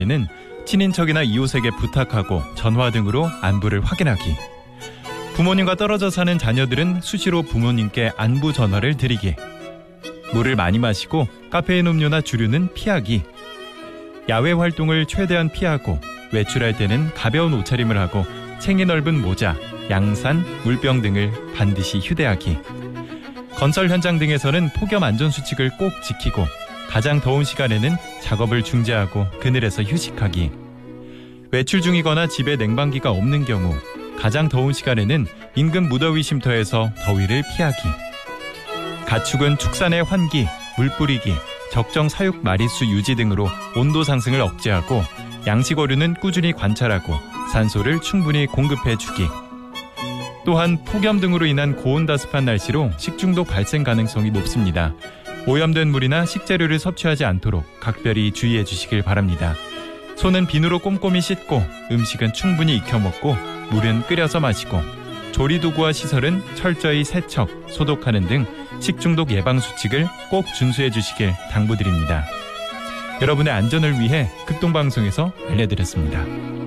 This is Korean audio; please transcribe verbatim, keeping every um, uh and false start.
는 친인척이나 이웃에게 부탁하고 전화 등으로 안부를 확인하기. 부모님과 떨어져 사는 자녀들은 수시로 부모님께 안부 전화를 드리기. 물을 많이 마시고 카페인 음료나 주류는 피하기. 야외 활동을 최대한 피하고 외출할 때는 가벼운 옷차림을 하고 챙이 넓은 모자, 양산, 물병 등을 반드시 휴대하기. 건설 현장 등에서는 폭염 안전수칙을 꼭 지키고 가장 더운 시간에는 작업을 중지하고 그늘에서 휴식하기. 외출 중이거나 집에 냉방기가 없는 경우 가장 더운 시간에는 인근 무더위 쉼터에서 더위를 피하기. 가축은 축산의 환기, 물 뿌리기, 적정 사육 마리수 유지 등으로 온도 상승을 억제하고 양식 어류는 꾸준히 관찰하고 산소를 충분히 공급해주기. 또한 폭염 등으로 인한 고온다습한 날씨로 식중독 발생 가능성이 높습니다. 오염된 물이나 식재료를 섭취하지 않도록 각별히 주의해 주시길 바랍니다. 손은 비누로 꼼꼼히 씻고 음식은 충분히 익혀 먹고 물은 끓여서 마시고 조리도구와 시설은 철저히 세척, 소독하는 등 식중독 예방 수칙을 꼭 준수해 주시길 당부드립니다. 여러분의 안전을 위해 극동방송에서 알려드렸습니다.